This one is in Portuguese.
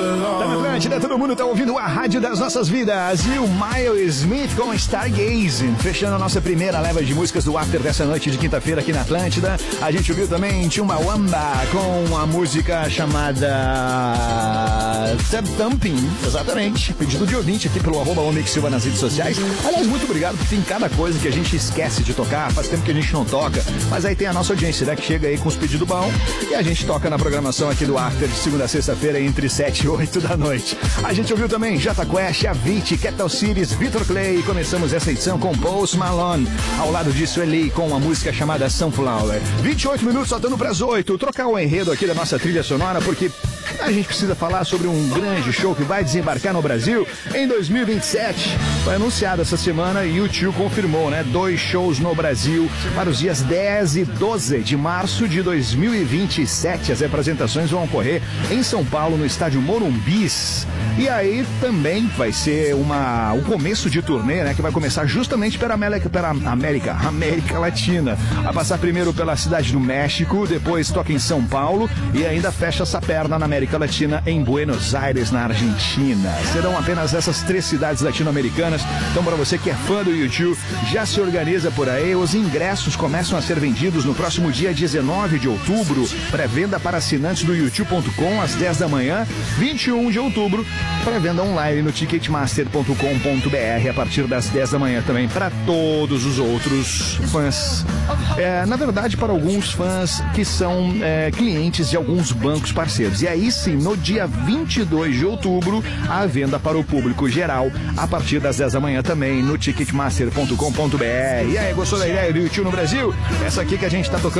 Tá na Atlântida, todo mundo tá ouvindo a rádio das nossas vidas. E o Miles Smith com Stargazing, fechando a nossa primeira leva de músicas do After dessa noite de quinta-feira aqui na Atlântida. A gente ouviu também Chumbawamba com a música chamada Tub Thumping, exatamente. Pedido de ouvinte aqui pelo @Silva nas redes sociais. Aliás, muito obrigado, porque tem cada coisa que a gente esquece de tocar, faz tempo que a gente não toca, mas aí tem a nossa audiência, né, que chega aí com os pedidos bons e a gente toca na programação aqui do After de segunda a sexta-feira entre 7 e 8 da noite. A gente ouviu também Jota Quest, Avicii, Ketel Cities, Vitor Clay e começamos essa edição com Post Malone. Ao lado disso, Eli com a música chamada Sunflower. 28 minutos faltando para as 8. Trocar o enredo aqui da nossa trilha sonora, porque a gente precisa falar sobre um grande show que vai desembarcar no Brasil em 2027. Foi anunciado essa semana e o U2 confirmou, né? 2 shows no Brasil para os dias 10 e 12 de março de 2027. As apresentações vão ocorrer em São Paulo, no estádio Morumbis. E aí também vai ser o começo de turnê, né? Que vai começar justamente pela América Latina. Vai passar primeiro pela cidade do México, depois toca em São Paulo e ainda fecha essa perna na América Latina em Buenos Aires, na Argentina. Serão apenas essas 3 cidades latino-americanas. Então, para você que é fã do U2, já se organiza por aí. Os ingressos começam a ser vendidos no próximo dia 19 de outubro. Pré-venda para assinantes do U2.com às 10 da manhã. 21 de outubro, pré-venda online no ticketmaster.com.br a partir das 10 da manhã também para todos os outros fãs. Na verdade, para alguns fãs que são clientes de alguns bancos parceiros. E aí sim, no dia 22 de outubro, a venda para o público geral a partir das 10 da manhã também no ticketmaster.com.br. E aí, gostou da ideia do U2 no Brasil? Essa aqui que a gente está tocando